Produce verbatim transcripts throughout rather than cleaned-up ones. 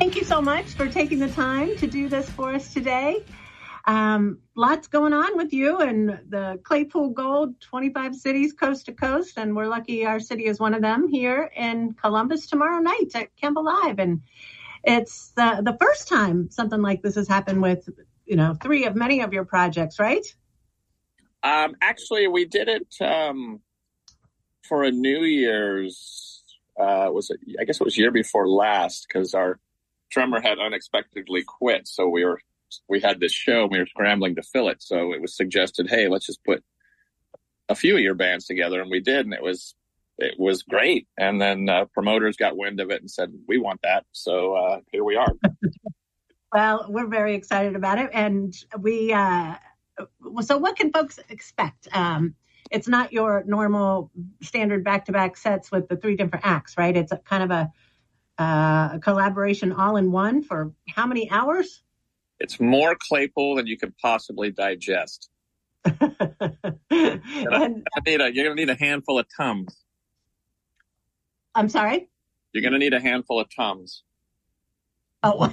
thank you so much for taking the time to do this for us today. Um, lots going on with you and the Claypool Gold, twenty-five cities coast to coast. And we're lucky our city is one of them here in Columbus tomorrow night at Campbell Live. And it's uh, the first time something like this has happened with, you know, three of many of your projects, right? Um, actually, we did it um, for a New Year's, uh, was it, I guess it was year before last, because our drummer had unexpectedly quit. So we were we had this show and we were scrambling to fill it. So it was suggested, hey, let's just put a few of your bands together. And we did. And it was, it was great. And then uh, promoters got wind of it and said, we want that. So uh, here we are. Well, we're very excited about it. And we, uh, so what can folks expect? Um, it's not your normal standard back-to-back sets with the three different acts, right? It's a kind of a, uh, a collaboration all in one for how many hours? It's more Claypool than you could possibly digest. You're gonna, need a, you're gonna need a handful of Tums. I'm sorry? You're gonna need a handful of Tums. Oh,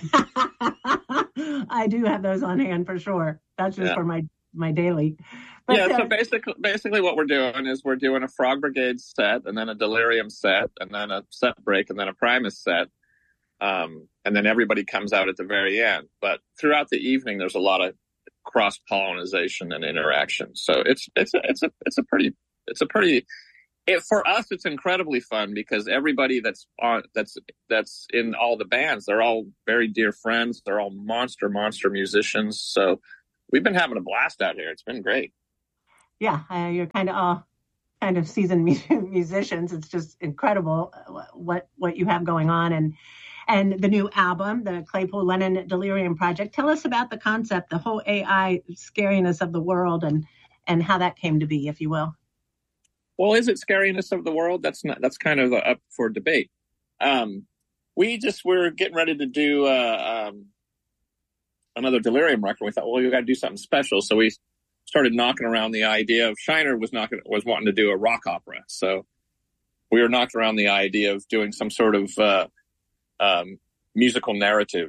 I do have those on hand for sure. That's just yeah. for my, my daily. But, yeah, so uh, basically, basically what we're doing is we're doing a Frog Brigade set, and then a Delirium set, and then a set break, and then a Primus set. Um, and then everybody comes out at the very end. But throughout the evening, there's a lot of cross-pollination and interaction. So it's it's a, it's a it's a pretty it's a pretty it, for us it's incredibly fun because everybody that's on that's that's in all the bands, they're all very dear friends. They're all monster monster musicians. So we've been having a blast out here. It's been great. Yeah, uh, you're kind of all kind of seasoned musicians. It's just incredible what what you have going on and. And the new album, the Claypool Lennon Delirium Project. Tell us about the concept, the whole A I scariness of the world, and and how that came to be, if you will. Well, is it scariness of the world? That's not. That's kind of up for debate. Um, we just were getting ready to do uh, um, another Delirium record. We thought, well, we got to do something special. So we started knocking around the idea of Shiner was knocking was wanting to do a rock opera. So we were knocking around the idea of doing some sort of uh, Um, musical narrative.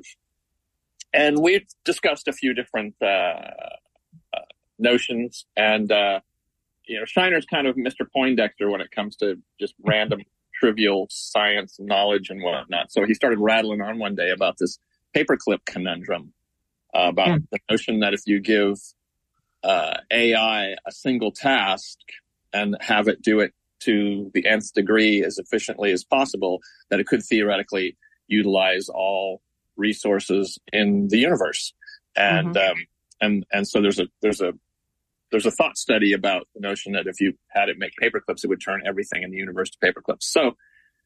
And we've discussed a few different uh, uh, notions. And, uh, you know, Shiner's kind of Mister Poindexter when it comes to just random trivial science knowledge and whatnot. So he started rattling on one day about this paperclip conundrum, uh, about yeah. the notion that if you give uh, A I a single task and have it do it to the nth degree as efficiently as possible, that it could theoretically utilize all resources in the universe. And, mm-hmm. um, and, and so there's a, there's a, there's a thought study about the notion that if you had it make paperclips, it would turn everything in the universe to paperclips. So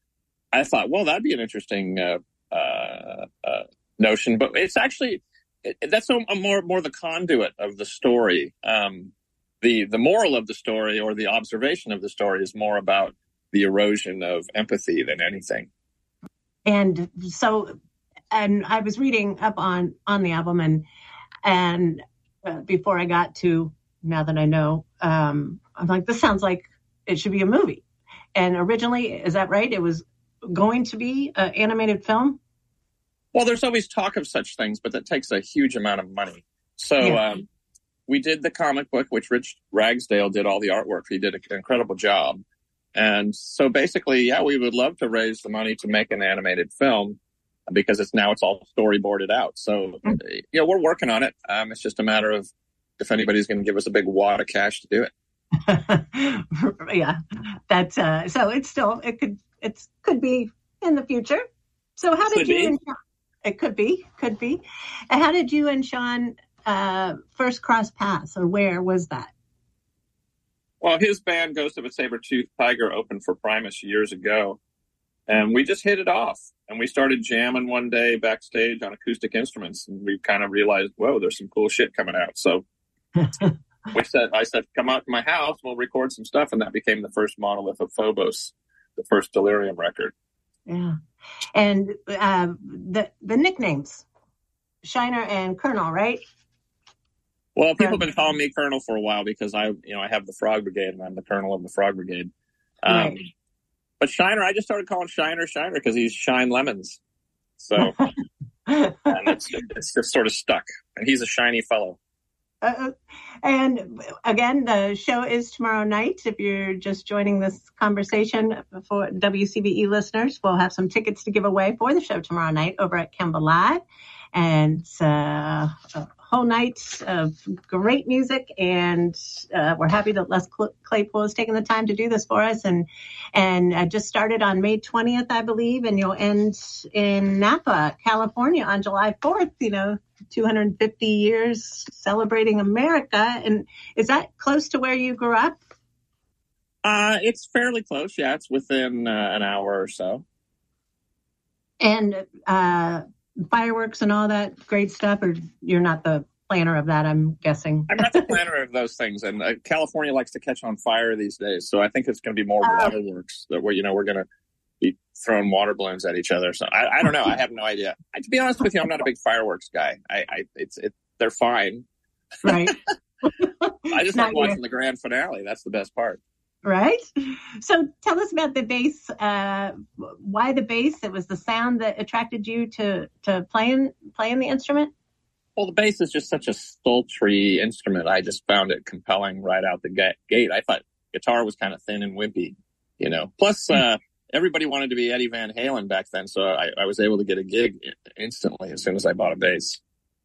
I thought, well, that'd be an interesting, uh, uh, uh notion, but it's actually, it, that's a, a more, more the conduit of the story. Um, the, the moral of the story or the observation of the story is more about the erosion of empathy than anything. And so, and I was reading up on, on the album and, and uh, before I got to, now that I know, um, I'm like, this sounds like it should be a movie. And originally, is that right? It was going to be an animated film? Well, there's always talk of such things, but that takes a huge amount of money. So, yeah. um, we did the comic book, which Rich Ragsdale did all the artwork. He did an incredible job. And so basically, yeah, we would love to raise the money to make an animated film because it's now it's all storyboarded out. So, mm-hmm. you know, we're working on it. Um, it's just a matter of if anybody's going to give us a big wad of cash to do it. Yeah, that's uh, so it's still it could it's could be in the future. So how did could you? And Sean, it could be, could be. And how did you and Sean uh, first cross paths, or where was that? Well, his band, Ghost of a Saber-Toothed Tiger, opened for Primus years ago, and we just hit it off. And we started jamming one day backstage on acoustic instruments, and we kind of realized, whoa, there's some cool shit coming out. So we said, I said, come out to my house, we'll record some stuff, and that became the first Monolith of Phobos, the first Delirium record. Yeah, and uh, the the nicknames, Shiner and Colonel, right? Well, people have been calling me Colonel for a while because I, you know, I have the Frog Brigade and I'm the Colonel of the Frog Brigade. Um, right. But Shiner, I just started calling Shiner Shiner because he's Shine Lemons. So and it's it's just sort of stuck. And he's a shiny fellow. Uh, and again, the show is tomorrow night. If you're just joining this conversation for W C B E listeners, we'll have some tickets to give away for the show tomorrow night over at Kemba Live. And uh, a whole night of great music. And uh, we're happy that Les Claypool has taken the time to do this for us. And and uh, just started on May twentieth, I believe, and you'll end in Napa, California on July fourth, you know, two hundred fifty years celebrating America. And is that close to where you grew up? Uh, it's fairly close. Yeah, it's within uh, an hour or so. And uh, fireworks and all that great stuff, or you're not the planner of that, I'm guessing? I'm not the planner of those things. And uh, California likes to catch on fire these days. So I think it's going to be more uh, waterworks that we're, you know, we're going to be throwing water balloons at each other. So I, I don't know. I have no idea. I, to be honest with you, I'm not a big fireworks guy. I, I it's it. They're fine. Right. I just like watching the grand finale. That's the best part. Right. So tell us about the bass. Uh, why the bass? It was the sound that attracted you to to playing playing the instrument. Well, the bass is just such a sultry instrument. I just found it compelling right out the gate. I thought guitar was kind of thin and wimpy, you know. Plus, uh, everybody wanted to be Eddie Van Halen back then, so I, I was able to get a gig instantly as soon as I bought a bass.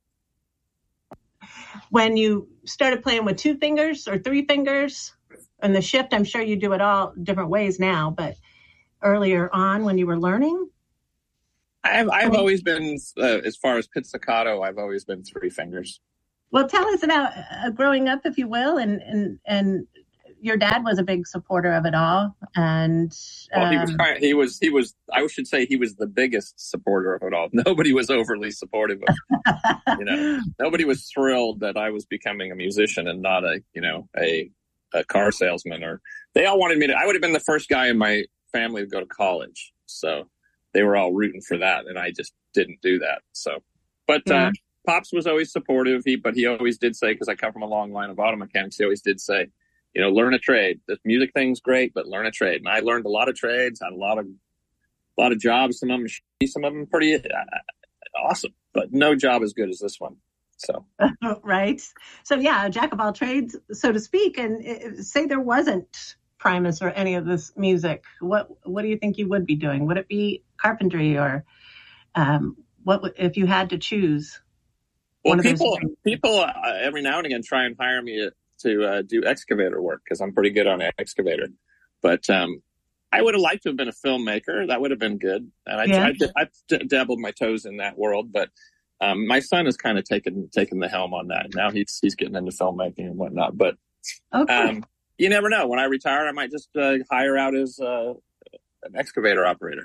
When you started playing with two fingers or three fingers, and the shift, I'm sure you do it all different ways now, but earlier on when you were learning? I've, I've always been, uh, as far as pizzicato, I've always been three fingers. Well, tell us about uh, growing up, if you will, and, and, and your dad was a big supporter of it all. And um, well, he was, kind of, he was, he was, I should say he was the biggest supporter of it all. Nobody was overly supportive of it. You know, nobody was thrilled that I was becoming a musician and not a, you know, a, a car salesman, or they all wanted me to, I would have been the first guy in my family to go to college. So they were all rooting for that. And I just didn't do that. So, but, yeah. uh, Pops was always supportive. He, but he always did say, cause I come from a long line of auto mechanics. He always did say, you know, learn a trade. This music thing's great, but learn a trade. And I learned a lot of trades, had a lot of, a lot of jobs. Some of them, some of them pretty uh, awesome, but no job as good as this one. So, right. So yeah, a jack of all trades, so to speak. And uh, say there wasn't Primus or any of this music, what what do you think you would be doing? Would it be carpentry, or um, what would, if you had to choose? Well, people people uh, every now and again try and hire me to uh, do excavator work because I'm pretty good on an excavator. But um, I would have liked to have been a filmmaker. That would have been good. And I, yeah. I, I, I d- dabbled my toes in that world, but. Um, my son has kind of taken taken the helm on that. Now he's he's getting into filmmaking and whatnot. But okay. um, you never know. When I retire, I might just uh, hire out as uh, an excavator operator.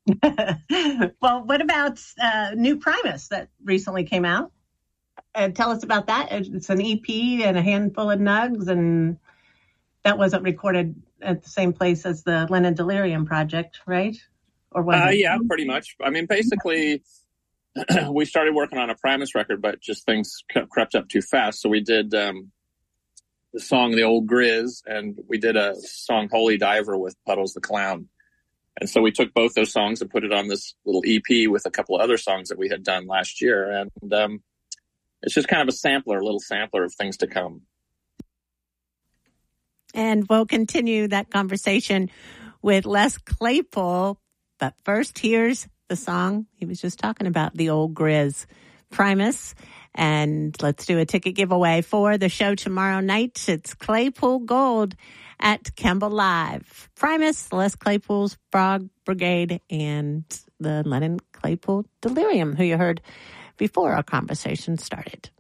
Well, what about uh, new Primus that recently came out? Uh, tell us about that. It's an E P and a handful of nugs, and that wasn't recorded at the same place as the Lennon Delirium project, right? Or was uh, it? Yeah, pretty much. I mean, basically. We started working on a Primus record, but just things crept up too fast. So we did um, the song The Old Grizz, and we did a song Holy Diver with Puddles the Clown. And so we took both those songs and put it on this little E P with a couple of other songs that we had done last year. And um, it's just kind of a sampler, a little sampler of things to come. And we'll continue that conversation with Les Claypool. But first, here's the song he was just talking about, The Old Grizz, Primus. And let's do a ticket giveaway for the show tomorrow night. It's Claypool Gold at Kemba Live. Primus, Les Claypool's Frog Brigade, and the Lennon Claypool Delirium, who you heard before our conversation started.